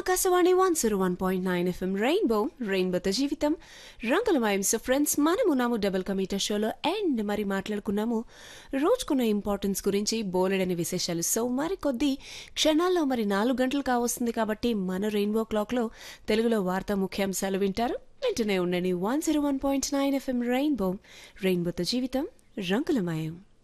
Akashvani 101.9 FM రెయిన్బోతో జీవితం రంగులమయం. సో ఫ్రెండ్స్, మనమున్నాము డబుల్ కమీటర్ షోలో అండ్ మరి మాట్లాడుకున్నాము రోజుకున్న ఇంపార్టెన్స్ గురించి, బోలెడని విశేషాలు. సో మరి కొద్ది క్షణాల్లో మరి 4 గంటలు కావస్తుంది కాబట్టి మన రెయిన్బో క్లాక్లో తెలుగులో వార్తా ముఖ్యాంశాలు వింటారు. వింటూనే ఉండండి 101.9 FM రెయిన్బోతో జీవితం రంగులమయం.